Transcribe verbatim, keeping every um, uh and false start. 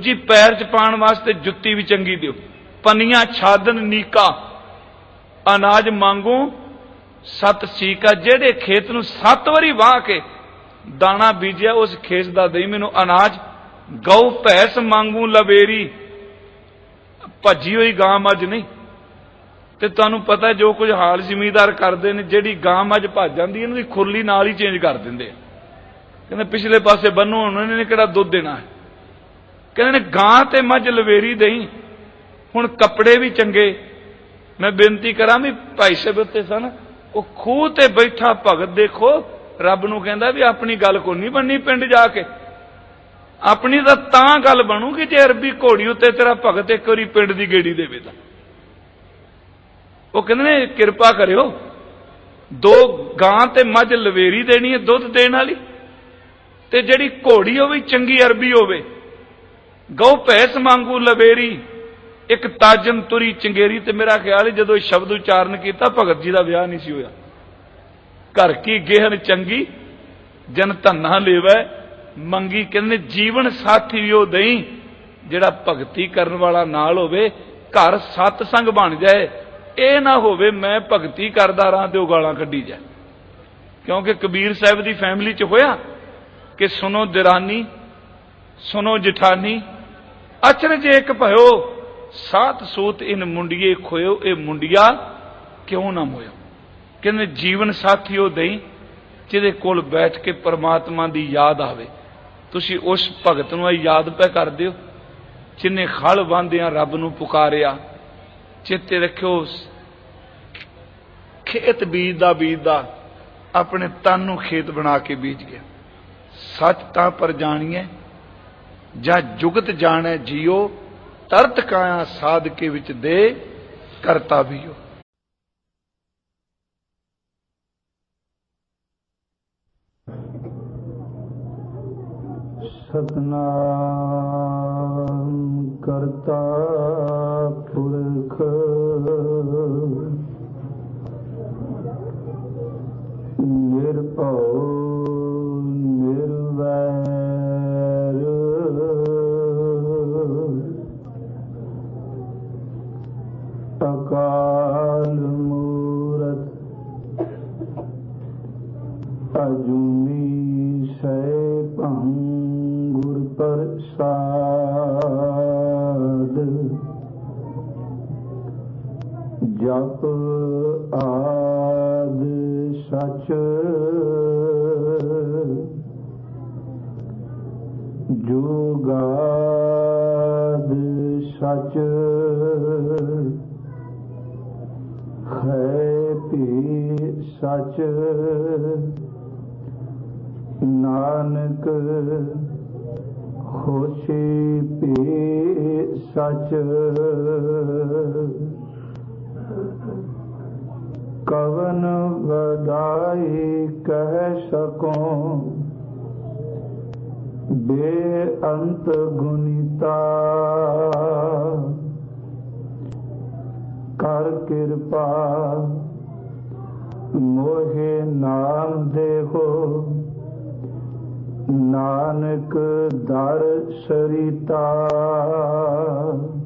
दूजी पैर च पाउण वास्ते जुत्ती भी चंगी दिओ। पनिया छादन नीका, अनाज मांगू सत सीका। जेड़े खेत नूं सत वारी वाह के दाना बीजिया उस खेत दा दई मैनूं अनाज। गऊ भैंस मांगू लवेरी, भजी हुई गां मज नहीं। ते तुहानूं पता जो कुछ हाल जिमीदार करते हैं, जिहड़ी गां मज भज जाती इन्हां दी खुरली नाल ही चेंज कर देंदे। कहते पिछले पासे बन्नो उन्होंने ने किहड़ा दुध देना है। कहते गां ते मज लवेरी दई। हुण कपड़े भी चंगे। मैं बेनती करा भी भाई साहब उत्ते सन वो खूह ते बैठा भगत देखो रब नूं कहंदा भी अपनी गल कोई नहीं बननी पिंड जाके। अपनी तो तां गल बनूगी जे अरबी घोड़ी उत्ते तेरा भगत एक बारी पिंड दी गेड़ी देवे तां। वो कहंदे ने किरपा करियो दो गां ते मज लवेरी देनी है दुध देण वाली, ते जिहड़ी घोड़ी होवे चंगी अरबी होवे। गौ भैंस मांगू लवेरी, एक ताजन तुरी चंगेरी। ते मेरा ख्याल है जदों शब्द उच्चारण किया भगत जी का विआह नहीं सी होया। घर की गेहन चंगी जन धन्ना लेवै मंगी। कहंदे जीवन साथी वो दई जिहड़ा भगती करन वाला नाल होवे। घर सतसंग बन जाए, ये ना होवे मैं भगती करदा रहां ते ओह गालां कड्ढी जाए। क्योंकि कबीर साहब की फैमिली च होया कि सुनो दिरानी सुनो जिठानी अचरज एक भयो सात सूत इन मुंडिये खोयो। ये मुंडिया क्यों ना मोयो। कहंदे जीवन साथी वो दई जिहदे कोल बैठ के परमात्मा की याद आवे। तुसीं उस भगत नूं याद पै करदे हो जिन्हें खल बांधिया रब नूं पुकारिया। चेते रखियो खेत बीजदा बीजदा अपने तन नूं खेत बना के बीज गया। सच तां पर जाणीए जा जुगत जाने जियो, तरत काया साध के विच दे करता भी हो। सतनाम करता पुरख निर्भव निर्वैर अकाल मूरत अजूनी सैभं गुर प्रसाद। जप आद सच जुगाद सच है भी सच नानक होशी भी सच। कवन बधाई कह सकों बेअंत गुणिता। कर कृपा मोहे नाम देहो नानक दर सरिता।